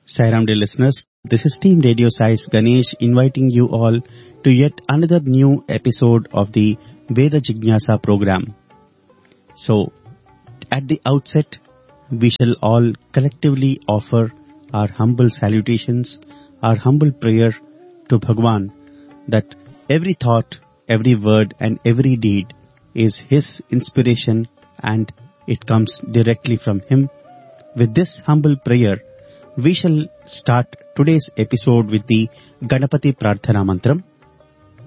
Sairam dear listeners, this is Team Radio Size Ganesh inviting you all to yet another new episode of the Veda Jignasa program. So, at the outset, we shall all collectively offer our humble salutations, our humble prayer to Bhagwan that every thought, every word and every deed is his inspiration and it comes directly from him. With this humble prayer, we shall start today's episode with the Ganapati Prarthana Mantram.